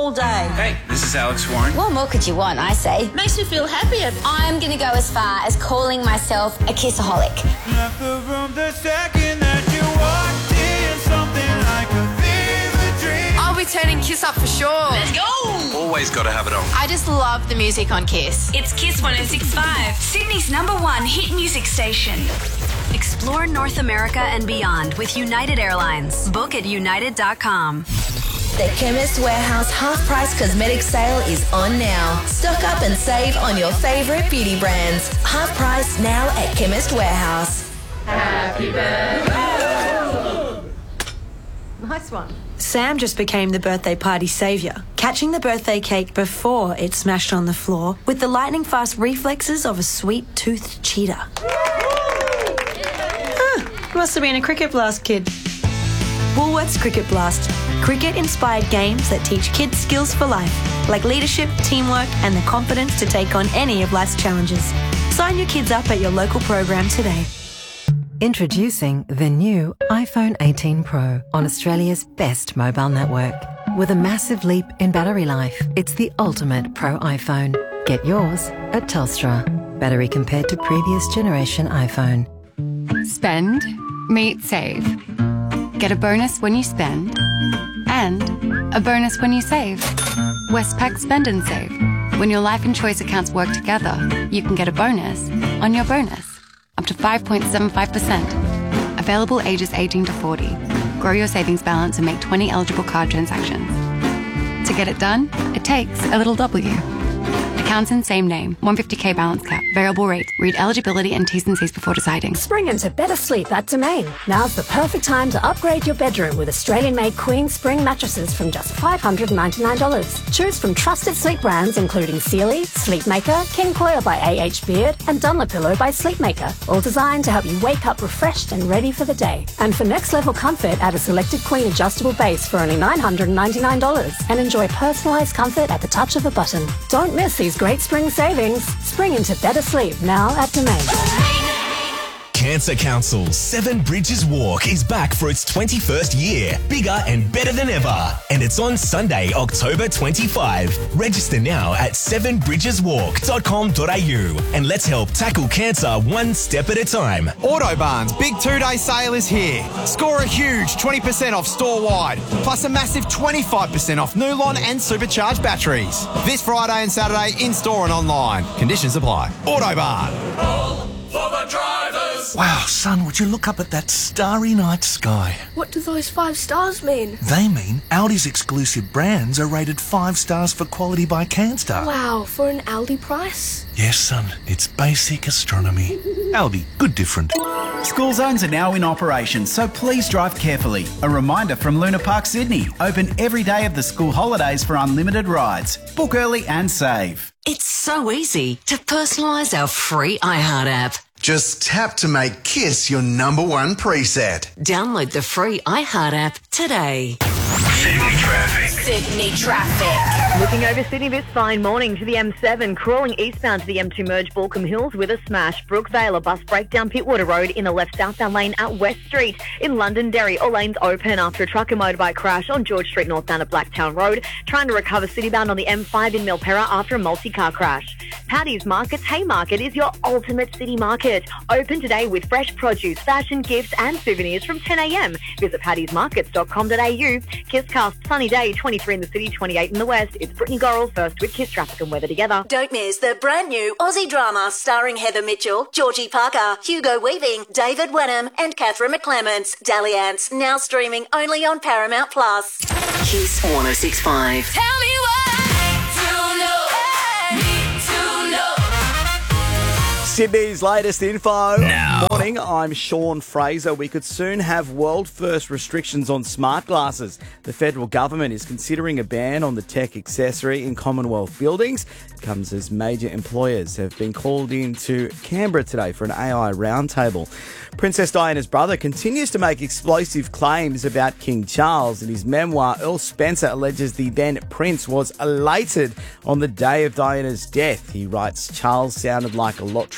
all day. Hey, this is Alex Warren. What more could you want, I say? Makes me feel happier. I'm going to go as far as calling myself a kissaholic. Left the room the second that you walked in, something like a fever dream. I'll be turning Kiss up for sure. Let's go! Always got to have it on. I just love the music on Kiss. It's Kiss 106.5, Sydney's #1 hit music station. Explore North America and beyond with United Airlines. Book at united.com. The Chemist Warehouse half-price cosmetic sale is on now. Stock up and save on your favourite beauty brands. Half price now at Chemist Warehouse. Happy birthday! Nice one. Sam just became the birthday party saviour, catching the birthday cake before it smashed on the floor with the lightning-fast reflexes of a sweet-toothed cheetah. Must have been a Cricket Blast kid. Woolworths Cricket Blast. Cricket-inspired games that teach kids skills for life, like leadership, teamwork, and the confidence to take on any of life's challenges. Sign your kids up at your local program today. Introducing the new iPhone 18 Pro on Australia's best mobile network. With a massive leap in battery life, it's the ultimate Pro iPhone. Get yours at Telstra. Battery compared to previous generation iPhone. Spend, meet, save. Get a bonus when you spend and a bonus when you save. Westpac Spend and Save. When your life and choice accounts work together, you can get a bonus on your bonus. Up to 5.75%. Available ages 18 to 40. Grow your savings balance and make 20 eligible card transactions. To get it done, it takes a little W. Accounts in same name. 150k balance cap. Variable rate. Read eligibility and T's and C's before deciding. Spring into better sleep at Domain. Now's the perfect time to upgrade your bedroom with Australian-made Queen Spring mattresses from just $599. Choose from trusted sleep brands including Sealy, Sleepmaker, King Coil by A.H. Beard, and Dunlopillow by Sleepmaker. All designed to help you wake up refreshed and ready for the day. And for next-level comfort, add a selected Queen adjustable base for only $999 and enjoy personalised comfort at the touch of a button. Don't miss these great spring savings. Spring into better sleep now at Domain. Cancer Council's Seven Bridges Walk is back for its 21st year, bigger and better than ever. And it's on Sunday, October 25. Register now at sevenbridgeswalk.com.au and let's help tackle cancer one step at a time. Autobarn's big 2-day sale is here. Score a huge 20% off store-wide, plus a massive 25% off Nulon and supercharged batteries. This Friday and Saturday in-store and online. Conditions apply. Autobarn. All for the drivers. Wow, son, would you look up at that starry night sky? What do those 5 stars mean? They mean Aldi's exclusive brands are rated 5 stars for quality by CanStar. Wow, for an Aldi price? Yes, son, it's basic astronomy. Aldi, good different. School zones are now in operation, so please drive carefully. A reminder from Luna Park Sydney, open every day of the school holidays for unlimited rides. Book early and save. It's so easy to personalise our free iHeart app. Just tap to make Kiss your #1 preset. Download the free iHeart app today. Sydney traffic. Sydney traffic. Looking over Sydney this fine morning to the M7, crawling eastbound to the M2 merge Balcombe Hills with a smash. Brookvale, a bus breakdown Pittwater Road in the left southbound lane at West Street. In Londonderry, all lanes open after a truck and motorbike crash on George Street northbound at Blacktown Road. Trying to recover citybound on the M5 in Milperra after a multi-car crash. Paddy's Market's Haymarket is your ultimate city market. Open today with fresh produce, fashion, gifts and souvenirs from 10 a.m. Visit paddysmarkets.com.au. Kisscast, sunny day, 23 in the city, 28 in the west. It's Brittany Gorrell first with Kiss Traffic and Weather together. Don't miss the brand new Aussie drama starring Heather Mitchell, Georgie Parker, Hugo Weaving, David Wenham and Catherine McClements. Dalliance, now streaming only on Paramount+. Kiss 106.5. Tell me what Sydney's latest info. Now. Morning, I'm Sean Fraser. We could soon have world-first restrictions on smart glasses. The federal government is considering a ban on the tech accessory in Commonwealth buildings. It comes as major employers have been called into Canberra today for an AI roundtable. Princess Diana's brother continues to make explosive claims about King Charles. In his memoir, Earl Spencer alleges the then prince was elated on the day of Diana's death. He writes, Charles sounded like a lottery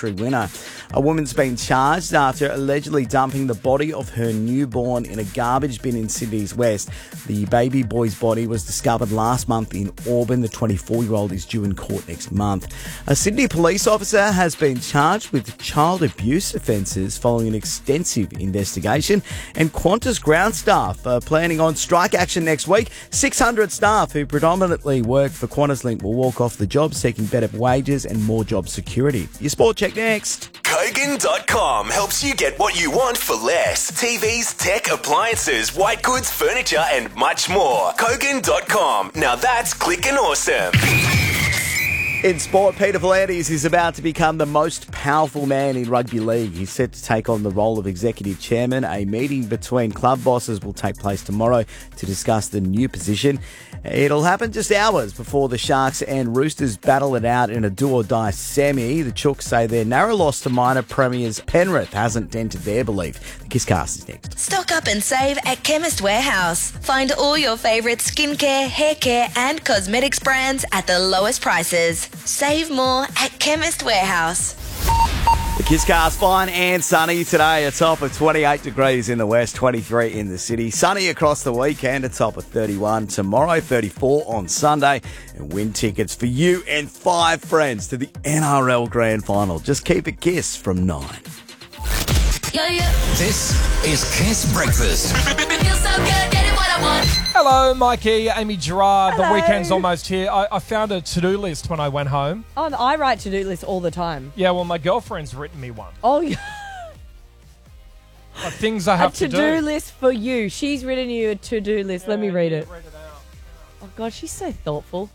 lottery winner. A woman's been charged after allegedly dumping the body of her newborn in a garbage bin in Sydney's West. The baby boy's body was discovered last month in Auburn. The 24-year-old is due in court next month. A Sydney police officer has been charged with child abuse offences following an extensive investigation. And Qantas ground staff are planning on strike action next week. 600 staff who predominantly work for QantasLink will walk off the job seeking better wages and more job security. Your sport check next. Kogan.com helps you get what you want for less. TVs, tech, appliances, white goods, furniture, and much more. Kogan.com. Now that's clicking awesome. In sport, Peter V'landys is about to become the most powerful man in rugby league. He's set to take on the role of executive chairman. A meeting between club bosses will take place tomorrow to discuss the new position. It'll happen just hours before the Sharks and Roosters battle it out in a do-or-die semi. The Chooks say their narrow loss to minor premiers Penrith hasn't dented their belief. The Kisscast is next. Stock up and save at Chemist Warehouse. Find all your favourite skincare, hair care and cosmetics brands at the lowest prices. Save more at Chemist Warehouse. The Kisscast, fine and sunny today, a top of 28 degrees in the west, 23 in the city. Sunny across the weekend, a top of 31 tomorrow, 34 on Sunday. And win tickets for you and 5 friends to the NRL Grand Final. Just keep it Kiss from 9. This is Kiss Breakfast. Hello, Mikey, Amy Gerard. The weekend's almost here. I found a to-do list when I went home. Oh, I write to-do lists all the time. Yeah, well, my girlfriend's written me one. Oh, yeah. Like things I have to do. A to-do list for you. She's written you a to-do list. Let me read it. Oh, God, she's so thoughtful.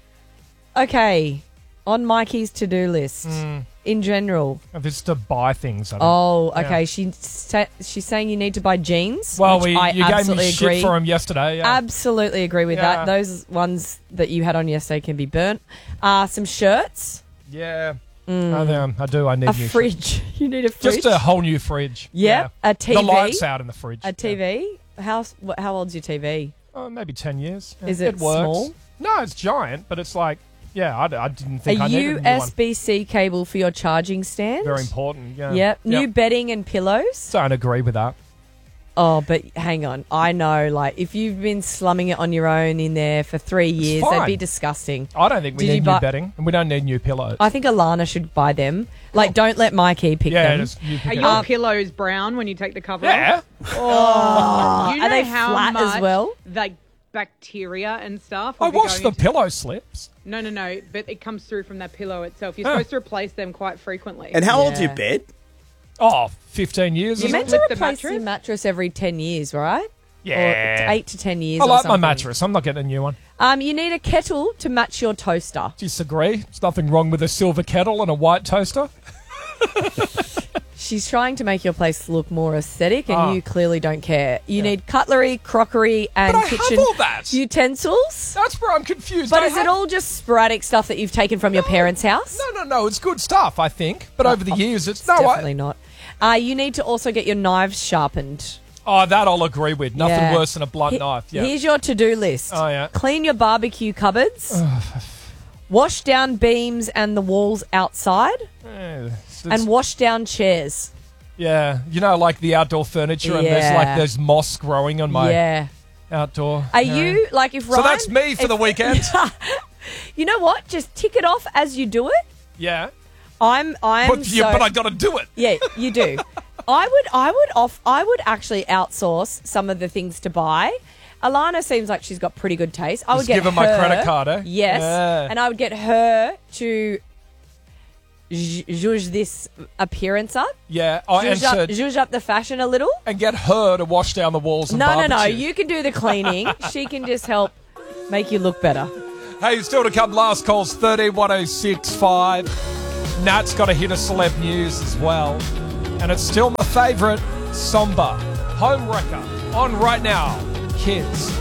Okay, on Mikey's to-do list, in general. This is to buy things. Okay. She's saying you need to buy jeans. Well, I you gave me agree. shit for them yesterday. Yeah. Absolutely agree with that. Those ones that you had on yesterday can be burnt. Some shirts. Yeah. I do. I need a new fridge. Shit. You need a fridge. Just a whole new fridge. Yeah. A TV. The lights out in the fridge. A TV. How old's your TV? Oh, maybe 10 years. Yeah. Is it works. small? No, it's giant, but it's like, I didn't think I needed a new one. A USB-C cable for your charging stand. Very important, yeah. Yep. New bedding and pillows. Don't agree with that. Oh, but hang on. I know, like, if you've been slumming it on your own in there for 3 years, that'd be disgusting. I don't think we need new bedding, and we don't need new pillows. I think Alana should buy them. Like, don't let Mikey pick them. Are your pillows brown when you take the cover off? Oh. You know Are they how flat much, as well? Like, bacteria and stuff. I washed the pillow slips. No, but it comes through from that pillow itself. You're supposed to replace them quite frequently. And how old's your bed? Oh, 15 years. You're meant to replace your mattress every 10 years, right? Yeah. Or 8 to 10 years I like or something. my mattress. I'm not getting a new one. You need a kettle to match your toaster. Disagree. There's nothing wrong with a silver kettle and a white toaster. She's trying to make your place look more aesthetic, and you clearly don't care. You need cutlery, crockery, and kitchen have all that. utensils. That's where I'm confused. But is it all just sporadic stuff that you've taken from your parents' house? No. It's good stuff, I think. But over the years, it's definitely not. You need to also get your knives sharpened. Oh, that I'll agree with. Nothing worse than a blunt knife. Yeah. Here's your to-do list. Oh, yeah. Clean your barbecue cupboards. Wash down beams and the walls outside. And wash down chairs. Yeah. You know, like the outdoor furniture and there's moss growing on my outdoor. Are you, like, if Ryan... So that's me for the weekend. You know what? Just tick it off as you do it. Yeah. But I got to do it. Yeah, you do. I would actually outsource some of the things to buy. Alana seems like she's got pretty good taste. I would give her my credit card, eh? Yes. Yeah. And I would get her to zhuzh this appearance up. Yeah. Zhuzh up the fashion a little. And get her to wash down the walls and barbecue. No. You can do the cleaning. She can just help make you look better. Hey, still to come, last calls 13-1065. Nat's got a hit of celeb news as well. And it's still my favourite, Somber. Home Wrecker. On right now. Kids.